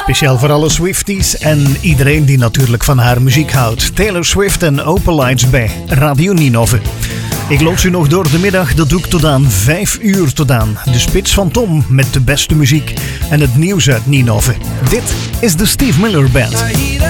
Speciaal voor alle Swifties en iedereen die natuurlijk van haar muziek houdt. Taylor Swift en Open Lights bij Radio Ninove. Ik lood u nog door de middag, dat doe ik tot aan 5 uur tot aan. De spits van Tom met de beste muziek en het nieuws uit Ninove. Dit is de Steve Miller Band.